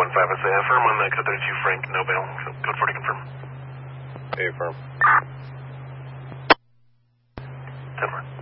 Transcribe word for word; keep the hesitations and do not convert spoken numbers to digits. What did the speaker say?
one five. I say affirm on the code thirty-two, Frank, no bail. So code forty, confirm. Affirm. ten four.